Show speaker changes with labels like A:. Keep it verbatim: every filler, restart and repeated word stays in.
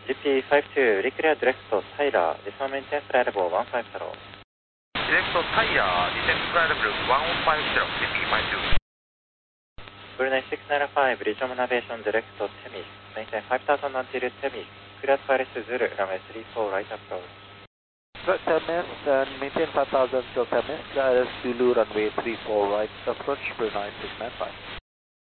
A: ジーピーファイブツー Reclear Direct Tyler, descend maintain flight level one five zero.
B: Direct Tyler, descend flight level one five zero, repeat my two.
A: Brunei six nine five, Regional Navigation Direct Temis, maintain five thousand until Temis, clear to Paris Zulu, runway three four right approach.
C: Direct Temis and maintain five thousand till Temis, Paris Zulu, runway three four right approach, Brunei six nine five.